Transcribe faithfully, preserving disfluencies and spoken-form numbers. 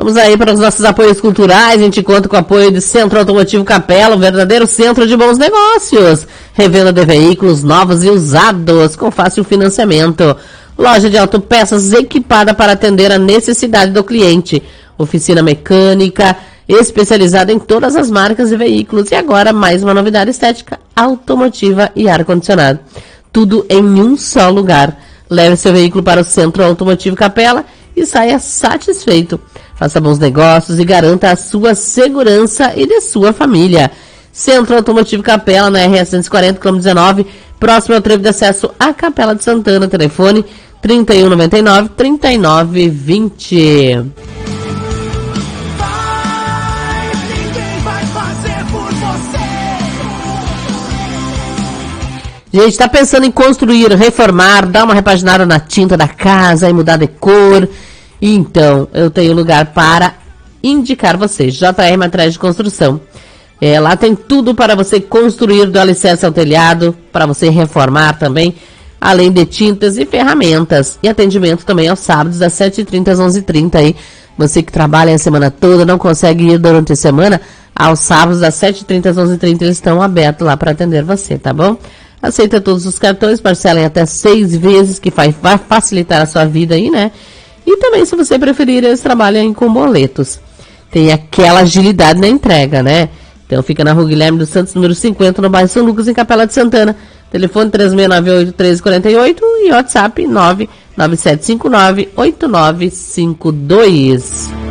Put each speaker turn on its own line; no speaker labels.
Vamos aí para os nossos apoios culturais. A gente conta com o apoio do Centro Automotivo Capela, um verdadeiro centro de bons negócios. Revenda de veículos novos e usados, com fácil financiamento. Loja de autopeças equipada para atender a necessidade do cliente. Oficina mecânica, especializada em todas as marcas de veículos. E agora, mais uma novidade estética, automotiva e ar-condicionado. Tudo em um só lugar. Leve seu veículo para o Centro Automotivo Capela e saia satisfeito. Faça bons negócios e garanta a sua segurança e de sua família. Centro Automotivo Capela, na R S cento e quarenta, quilômetro dezenove, próximo ao trevo de acesso à Capela de Santana. Telefone trinta e um, noventa e nove, trinta e nove, vinte. Gente, está pensando em construir, reformar, dar uma repaginada na tinta da casa e mudar de cor? Então, eu tenho lugar para indicar vocês. J R Materiais de Construção. É, lá tem tudo para você construir, do alicerce ao telhado, para você reformar também, além de tintas e ferramentas. E atendimento também aos sábados, das sete e trinta às onze e trinta aí. Você que trabalha a semana toda, não consegue ir durante a semana, aos sábados, das sete e trinta às onze e trinta, eles estão abertos lá para atender você, tá bom? Aceita todos os cartões, parcela em até seis vezes, que vai facilitar a sua vida aí, né? E também, se você preferir, eles trabalham com boletos. Tem aquela agilidade na entrega, né? Então fica na Rua Guilherme dos Santos, número cinquenta, no bairro São Lucas, em Capela de Santana. Telefone três seis nove oito, três quatro oito e WhatsApp nove nove sete cinco nove, oito nove cinco dois.